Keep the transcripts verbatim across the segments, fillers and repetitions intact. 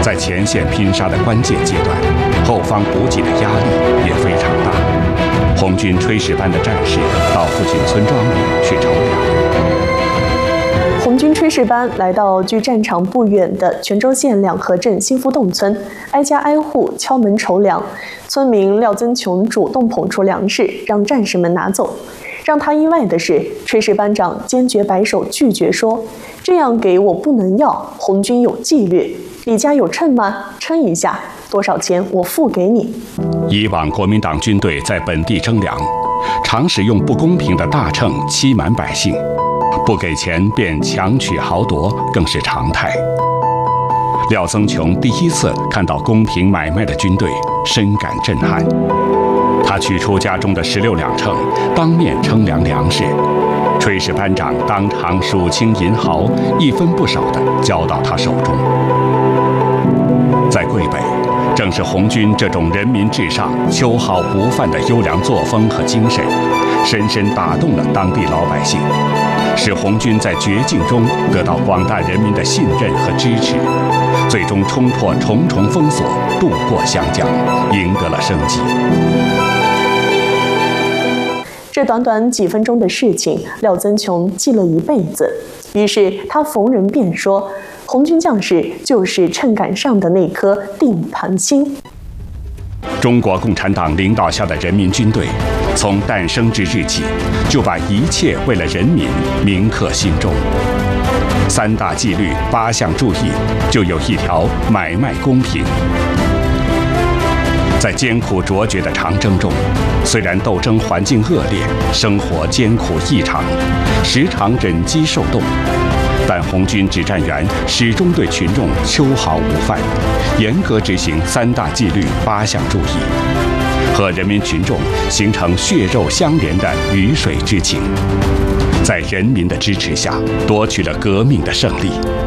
在前线拼杀的关键阶段，后方补给的压力也非常大。红军炊事班的战士到附近村庄里去筹粮。 红军炊事班来到距战场不远的泉州县两河镇新福洞村，挨家挨户敲门筹粮。村民廖增琼主动捧出粮食，让战士们拿走。让他意外的是，炊事班长坚决摆手拒绝说：“这样给我不能要，红军有纪律。你家有秤吗？称一下，多少钱我付给你。” 以往国民党军队在本地征粮，常使用不公平的大秤欺瞒百姓，不给钱便强取豪夺，更是常态。廖增琼第一次看到公平买卖的军队，深感震撼。他取出家中的十六两秤，当面称量粮食。炊事班长当场数清银毫，一分不少地交到他手中。在桂北，正是红军这种人民至上、秋毫不犯的优良作风和精神，深深打动了当地老百姓，使红军在绝境中得到广大人民的信任和支持，最终冲破重重封锁，渡过湘江，赢得了生机。 这短短几分钟的事情，廖增琼记了一辈子。于是他逢人便说：“红军将士就是秤杆上的那颗定盘心。” 中国共产党领导下的人民军队，从诞生之日起，就把一切为了人民铭刻心中。三大纪律八项注意，就有一条买卖公平。在艰苦卓绝的长征中，虽然斗争环境恶劣，生活艰苦异常，时常忍饥受冻，但红军指战员始终对群众秋毫无犯，严格执行三大纪律八项注意，和人民群众形成血肉相连的鱼水之情，在人民的支持下夺取了革命的胜利。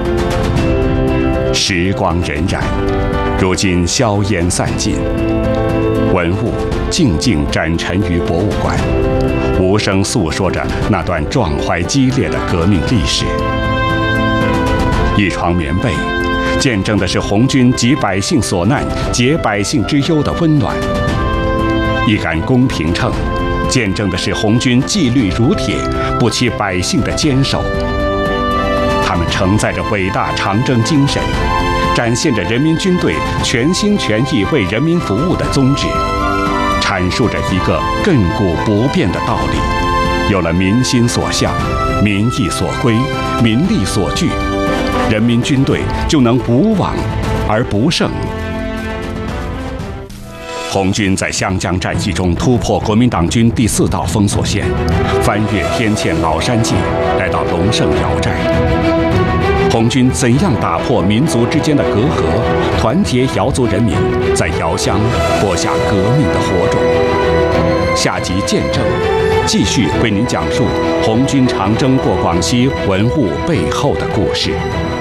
时光荏苒，如今硝烟散尽，文物静静展陈于博物馆，无声诉说着那段壮怀激烈的革命历史。一床棉被，见证的是红军急百姓所难、解百姓之忧的温暖；一杆公平秤，见证的是红军纪律如铁、不欺百姓的坚守。他们承载着伟大长征精神，展现着人民军队全心全意为人民服务的宗旨，阐述着一个亘古不变的道理：有了民心所向、民意所归、民力所聚，人民军队就能无往而不胜。红军在湘江战役中突破国民党军第四道封锁线，翻越天堑老山界，来到龙胜瑶寨。红军怎样打破民族之间的隔阂，团结瑶族人民，在瑶乡播下革命的火种？下集见证，继续为您讲述红军长征过广西文物背后的故事。